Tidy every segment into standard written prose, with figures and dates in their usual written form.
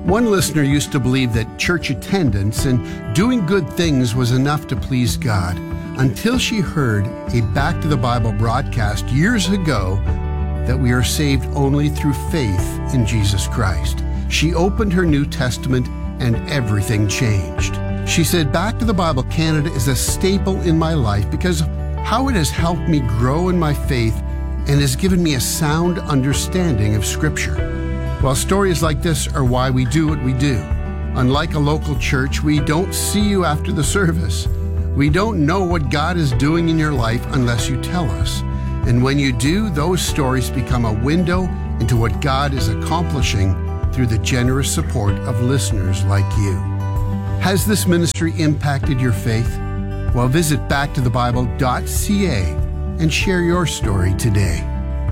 One listener used to believe that church attendance and doing good things was enough to please God, until she heard a Back to the Bible broadcast years ago that we are saved only through faith in Jesus Christ. She opened her New Testament and everything changed. She said, Back to the Bible Canada is a staple in my life because of how it has helped me grow in my faith and has given me a sound understanding of Scripture. Well, stories like this are why we do what we do. Unlike a local church, we don't see you after the service. We don't know what God is doing in your life unless you tell us. And when you do, those stories become a window into what God is accomplishing through the generous support of listeners like you. Has this ministry impacted your faith? Well, visit backtothebible.ca and share your story today.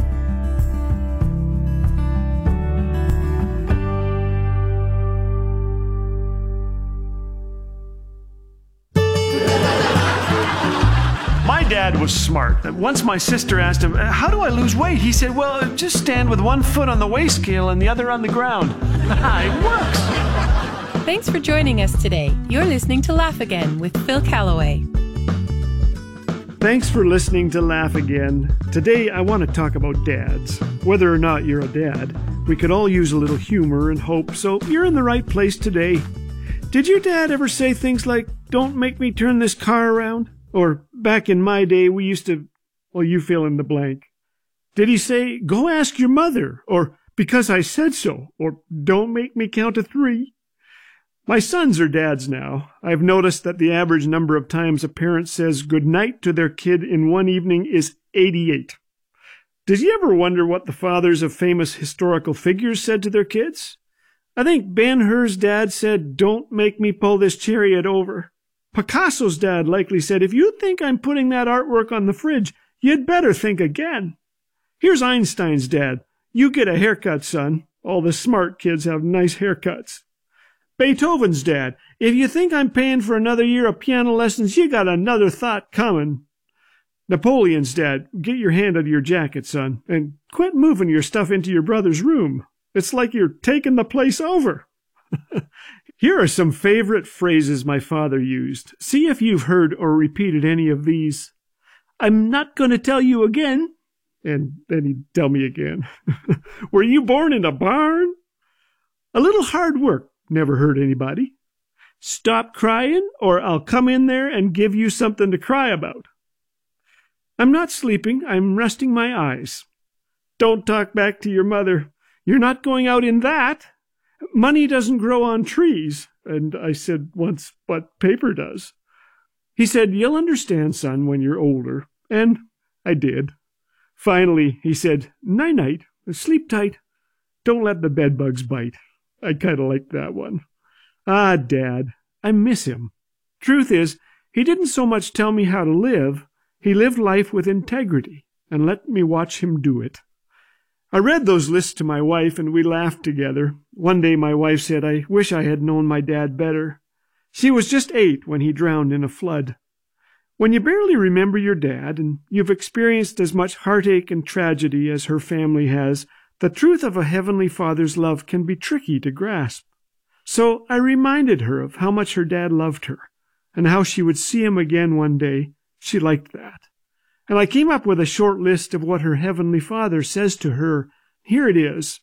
My dad was smart. Once my sister asked him, how do I lose weight? He said, well, just stand with one foot on the weigh scale and the other on the ground. It works. Thanks for joining us today. You're listening to Laugh Again with Phil Callaway. Thanks for listening to Laugh Again. Today I want to talk about dads. Whether or not you're a dad, we could all use a little humor and hope, so you're in the right place today. Did your dad ever say things like, don't make me turn this car around? Or back in my day, we used to, well, you fill in the blank. Did he say, go ask your mother? Or because I said so? Or don't make me count to 3? My sons are dads now. I've noticed that the average number of times a parent says goodnight to their kid in one evening is 88. Did you ever wonder what the fathers of famous historical figures said to their kids? I think Ben-Hur's dad said, don't make me pull this chariot over. Picasso's dad likely said, if you think I'm putting that artwork on the fridge, you'd better think again. Here's Einstein's dad. You get a haircut, son. All the smart kids have nice haircuts. Beethoven's dad. If you think I'm paying for another year of piano lessons, you got another thought coming. Napoleon's dad. Get your hand out of your jacket, son, and quit moving your stuff into your brother's room. It's like you're taking the place over. Here are some favorite phrases my father used. See if you've heard or repeated any of these. I'm not going to tell you again. And then he'd tell me again. Were you born in a barn? A little hard work never hurt anybody. Stop crying or I'll come in there and give you something to cry about. I'm not sleeping. I'm resting my eyes. Don't talk back to your mother. You're not going out in that. Money doesn't grow on trees. And I said once, but paper does. He said, you'll understand, son, when you're older. And I did. Finally, he said, night-night, sleep tight. Don't let the bedbugs bite. I kind of like that one. Ah, Dad, I miss him. Truth is, he didn't so much tell me how to live. He lived life with integrity and let me watch him do it. I read those lists to my wife, and we laughed together. One day my wife said, I wish I had known my dad better. She was just 8 when he drowned in a flood. When you barely remember your dad, and you've experienced as much heartache and tragedy as her family has, the truth of a Heavenly Father's love can be tricky to grasp. So I reminded her of how much her dad loved her, and how she would see him again one day. She liked that. And I came up with a short list of what her Heavenly Father says to her. Here it is.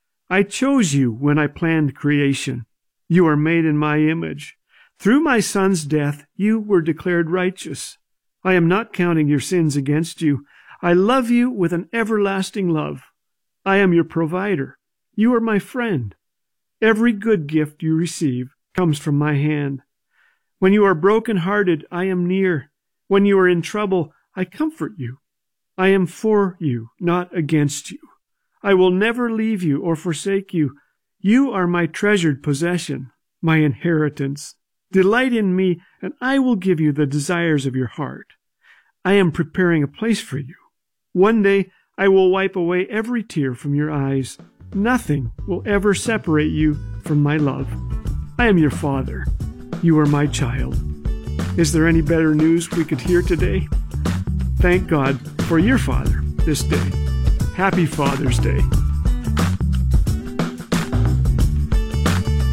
I chose you when I planned creation. You are made in my image. Through my son's death, you were declared righteous. I am not counting your sins against you. I love you with an everlasting love. I am your provider. You are my friend. Every good gift you receive comes from my hand. When you are broken-hearted, I am near. When you are in trouble, I comfort you. I am for you, not against you. I will never leave you or forsake you. You are my treasured possession, my inheritance. Delight in me, and I will give you the desires of your heart. I am preparing a place for you. One day I will wipe away every tear from your eyes. Nothing will ever separate you from my love. I am your father. You are my child. Is there any better news we could hear today? Thank God for your father this day. Happy Father's Day.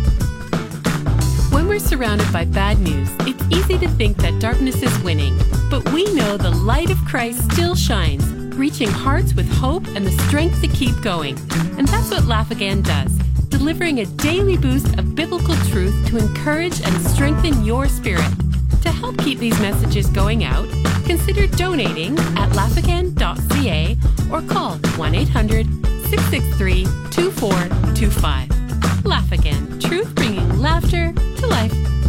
we're surrounded by bad news, it's easy to think that darkness is winning. But we know the light of Christ still shines, reaching hearts with hope and the strength to keep going. And that's what Laugh Again does, delivering a daily boost of biblical truth to encourage and strengthen your spirit. To help keep these messages going out, consider donating at laughagain.ca or call 1-800-663-2425. Laugh Again, truth bringing laughter to life.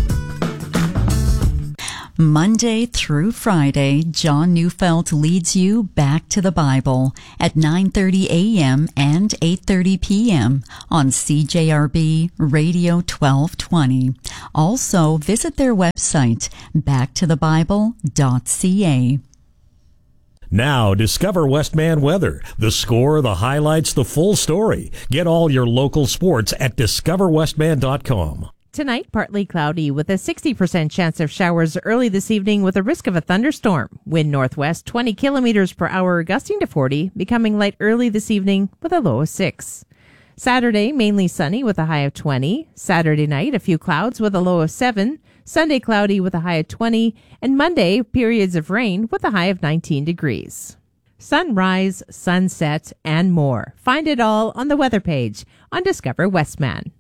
Monday through Friday, John Neufeld leads you back to the Bible at 9:30 a.m. and 8:30 p.m. on CJRB Radio 1220. Also, visit their website, backtothebible.ca. Now, discover Westman Weather. The score, the highlights, the full story. Get all your local sports at discoverwestman.com. Tonight, partly cloudy with a 60% chance of showers early this evening with a risk of a thunderstorm. Wind northwest 20 kilometers per hour, gusting to 40, becoming light early this evening with a low of 6. Saturday, mainly sunny with a high of 20. Saturday night, a few clouds with a low of 7. Sunday, cloudy with a high of 20. And Monday, periods of rain with a high of 19 degrees. Sunrise, sunset, and more. Find it all on the weather page on Discover Westman.